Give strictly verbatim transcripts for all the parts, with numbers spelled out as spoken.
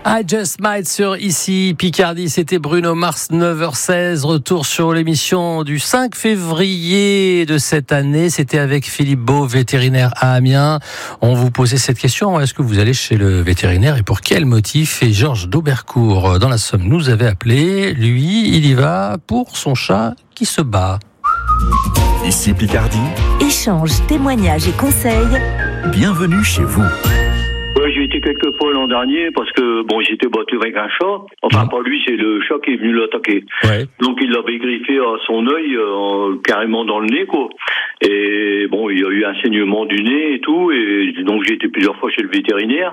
I Just Might sur ici Picardie, c'était Bruno Mars, neuf heures seize, retour sur l'émission du cinq février de cette année, c'était avec Philippe Beau, vétérinaire à Amiens. On vous posait cette question, est-ce que vous allez chez le vétérinaire et pour quel motif? Et Georges d'Aubercourt dans la Somme nous avait appelé, lui il y va pour son chat qui se bat. Ici Picardie, échange, témoignages et conseils. Bienvenue chez vous. Ouais, j'ai été quelques fois l'an dernier parce que bon, j'étais battu avec un chat. Enfin, mmh. pas lui, c'est le chat qui est venu l'attaquer. Ouais. Donc il l'avait griffé à son œil, euh, carrément dans le nez, quoi. Et bon, il y a eu un saignement du nez et tout. Et donc j'ai été plusieurs fois chez le vétérinaire.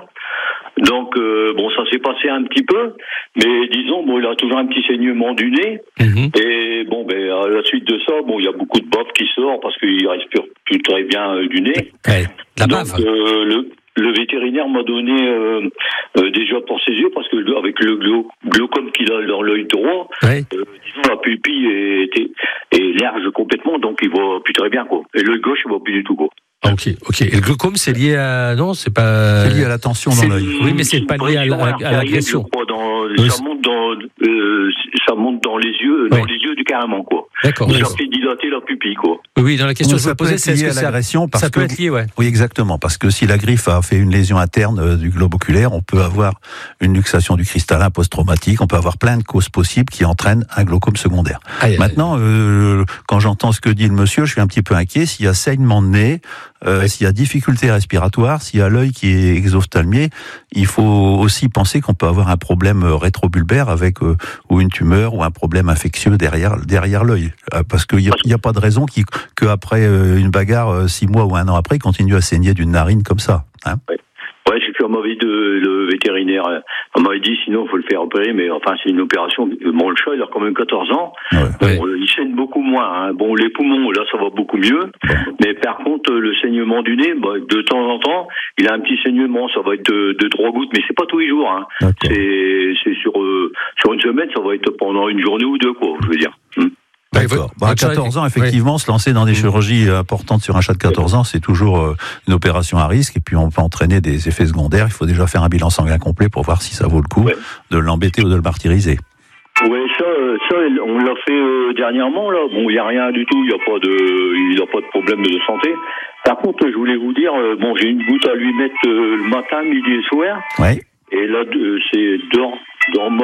Donc euh, bon, ça s'est passé un petit peu, mais disons bon, il a toujours un petit saignement du nez. Mmh. Et bon, ben à la suite de ça, bon, il y a beaucoup de bave qui sort parce qu'il respire plus très bien euh, du nez. Ouais, la bave. Donc euh, le Le vétérinaire m'a donné euh, euh, déjà pour ses yeux, parce que avec le glau- glaucome qu'il a dans l'œil droit, ouais. euh, disons la pupille est, est, est large complètement, donc il voit plus très bien, quoi. Et l'œil gauche, il voit plus du tout, quoi. Ok, ok. Et le glaucome, c'est lié à non, c'est pas. C'est lié à la tension dans l'œil. Oui, mais c'est, c'est pas lié à, la, à l'agression. Dans, oui. Ça monte dans, euh, ça monte dans les yeux, dans ouais. les yeux du carrément, quoi. D'accord. Ça fait dilater la pupille, quoi. Oui, dans la question que je vous vous posais, c'est est-ce que à l'agression, parce ça peut que, être lié, ouais. Oui, exactement, parce que si la griffe a fait une lésion interne euh, du globe oculaire, on peut avoir une luxation du cristallin post-traumatique, on peut avoir plein de causes possibles qui entraînent un glaucome secondaire. Aïe, Maintenant, euh, quand j'entends ce que dit le monsieur, je suis un petit peu inquiet. S'il y a saignement de nez, euh, ouais. s'il y a difficulté respiratoire, s'il y a l'œil qui est exophthalmier, il faut aussi penser qu'on peut avoir un problème rétrobulbaire avec euh, ou une tumeur ou un problème infectieux derrière derrière l'œil, euh, parce qu'il n'y a, y a pas de raison qui, qu'après euh, une bagarre, euh, six mois ou un an après, il continue à saigner d'une narine comme ça. Hein ouais. Ouais, j'ai fait un mauvais de le vétérinaire. On m'avait dit sinon il faut le faire opérer, mais enfin c'est une opération. Bon, le chat il a quand même quatorze ans. Ouais. Bon, ouais. Il saigne beaucoup moins. Hein. Bon, les poumons là ça va beaucoup mieux, ouais. mais par contre le saignement du nez, bah, de temps en temps, il a un petit saignement. Ça va être de, de trois gouttes, mais c'est pas tous les jours. Hein. C'est c'est sur euh, sur une semaine, ça va être pendant une journée ou deux, quoi. Je veux dire. Hum. D'accord. Bah, à quatorze ans, effectivement, oui. se lancer dans des chirurgies importantes sur un chat de quatorze ans, c'est toujours euh, une opération à risque, et puis on peut entraîner des effets secondaires. Il faut déjà faire un bilan sanguin complet pour voir si ça vaut le coup ouais. de l'embêter ou de le martyriser. Oui, ça, ça, on l'a fait euh, dernièrement, là. Bon, il n'y a rien du tout, il n'y a pas de, il a pas de problème de santé. Par contre, je voulais vous dire, euh, bon, j'ai une goutte à lui mettre euh, le matin, midi et soir. Oui. Et là, euh, c'est dor, dormo,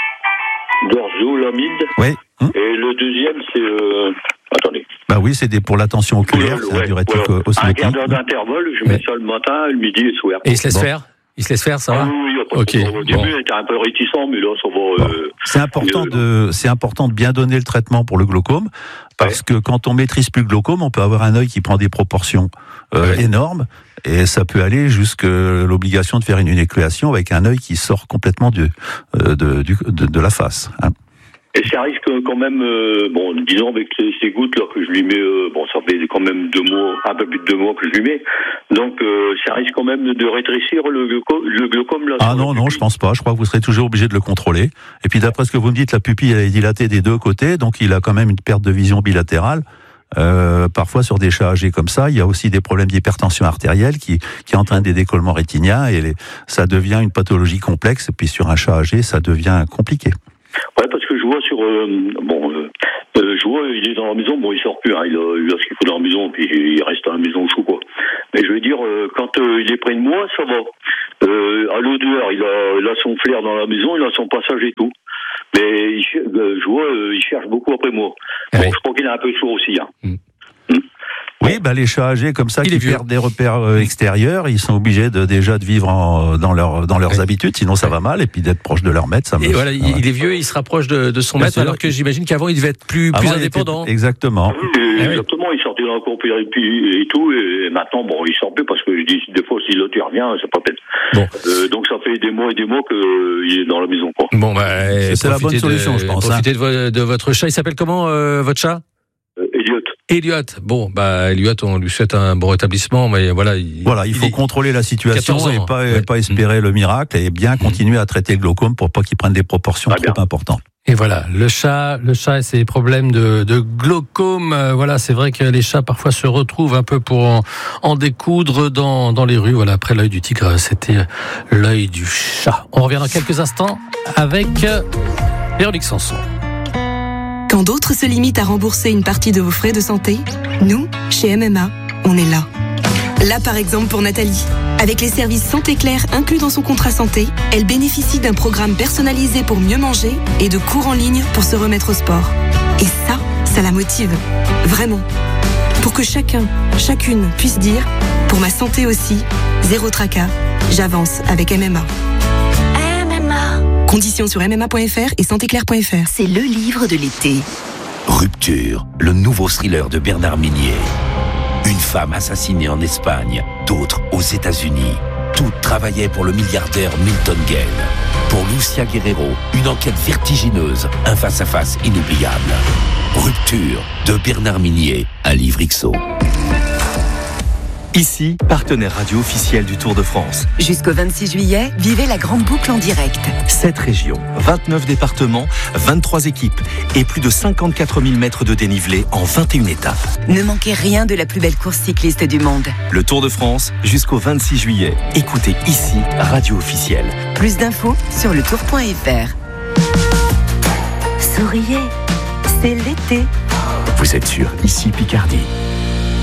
dorzolamide. Oui. Hum. Et le deuxième, c'est... Euh... Attendez. Bah oui, c'est des, pour la tension oculaire, c'est ouais, un diurétique voilà. osmotique. Un quart d'heure d'intervalle, je mets ouais. ça le matin, le midi et le soir. Et il se laisse bon. faire Il se laisse faire, ça va ah, oui, il n'y a pas okay. de Au début, bon. il était un peu réticent, mais là, ça va... Bon. Euh, c'est, important de, c'est important de bien donner le traitement pour le glaucome, parce ouais. que quand on maîtrise plus le glaucome, on peut avoir un œil qui prend des proportions euh, ouais. énormes, et ça peut aller jusqu'à l'obligation de faire une énucléation avec un œil qui sort complètement du, euh, de, du, de, de la face. Hein. Et ça risque quand même, euh, bon, disons avec ces, ces gouttes là que je lui mets, euh, bon, ça fait quand même deux mois, un peu plus de deux mois que je lui mets, donc euh, ça risque quand même de rétrécir le, glaucome, le glaucome là. Ah non, non, je pense pas. Je crois que vous serez toujours obligé de le contrôler. Et puis d'après ce que vous me dites, la pupille elle est dilatée des deux côtés, donc il a quand même une perte de vision bilatérale. Euh, parfois sur des chats âgés comme ça, il y a aussi des problèmes d'hypertension artérielle qui, qui entraînent des décollements rétiniens et les, ça devient une pathologie complexe. Et puis sur un chat âgé, ça devient compliqué. Ouais, parce que je vois sur euh, bon, euh, euh, je vois il est dans la maison, bon il sort plus, hein, il, a, il a ce qu'il faut dans la maison, puis il reste à la maison au chaud quoi. Mais je veux dire, euh, quand euh, il est près de moi, ça va. Euh, à l'odeur, il a, il a son flair dans la maison, il a son passage et tout. Mais il, euh, je vois, euh, il cherche beaucoup après moi. Bon, ouais. Je crois qu'il est un peu sourd aussi. Hein. Mm. Mm. Oui, bah les chats âgés comme ça il qui perdent des repères euh, extérieurs, ils sont obligés de déjà de vivre en, dans leur dans leurs ouais. habitudes, sinon ça va mal, et puis d'être proche de leur maître, ça. Et me... voilà, il, il est vieux, il se rapproche de, de son maître, alors que j'imagine qu'avant il devait être plus plus Avant, indépendant. Était... Exactement. Oui, exactement, il sortait dans la cour et tout, et maintenant bon, il sort plus parce que je dis des fois si l'autre il revient, c'est pas peine. Bon. Euh, donc ça fait des mois et des mois qu'il euh, est dans la maison quoi. Bon bah c'est la bonne solution, de, je pense. Profitez hein. de, vo- de votre chat. Il s'appelle comment euh, votre chat? euh, Elliot. Elliot, bon, bah Elliot, on lui souhaite un bon rétablissement, mais voilà. Il, voilà, il, il faut contrôler la situation et pas, ouais. pas espérer mmh. le miracle et bien continuer à traiter le glaucome pour pas qu'il prenne des proportions ah, trop bien. importantes. Et voilà, le chat, le chat et ses problèmes de, de glaucome. Euh, voilà, c'est vrai que les chats parfois se retrouvent un peu pour en, en découdre dans, dans les rues. Voilà, après l'œil du tigre, c'était l'œil du chat. On revient dans quelques instants avec euh, Véronique Sanson. Quand d'autres se limitent à rembourser une partie de vos frais de santé, nous, chez M M A, on est là. Là, par exemple, pour Nathalie. Avec les services Santé Claire inclus dans son contrat santé, elle bénéficie d'un programme personnalisé pour mieux manger et de cours en ligne pour se remettre au sport. Et ça, ça la motive. Vraiment. Pour que chacun, chacune puisse dire « Pour ma santé aussi, zéro tracas, j'avance avec M M A ». M M A. Conditions sur m m a point f r et santé claire point f r. C'est le livre de l'été. Rupture, le nouveau thriller de Bernard Minier. Une femme assassinée en Espagne, d'autres aux États-Unis. Toutes travaillaient pour le milliardaire Milton Gale. Pour Lucia Guerrero, une enquête vertigineuse, un face-à-face inoubliable. Rupture de Bernard Minier, un livre X O. Ici, partenaire radio officiel du Tour de France. Jusqu'au vingt-six juillet, vivez la grande boucle en direct. sept régions, vingt-neuf départements, vingt-trois équipes et plus de cinquante-quatre mille mètres de dénivelé en vingt et une étapes. Ne manquez rien de la plus belle course cycliste du monde. Le Tour de France, jusqu'au vingt-six juillet. Écoutez ici, radio officielle. Plus d'infos sur le tour point f r. Souriez, c'est l'été. Vous êtes sur Ici Picardie.